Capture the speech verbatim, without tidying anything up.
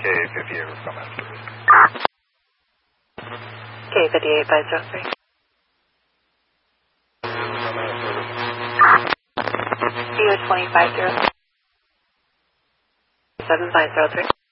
K fifty-eight will come after it. K fifty-eight five zero three. U S twenty-five zero seven five zero three.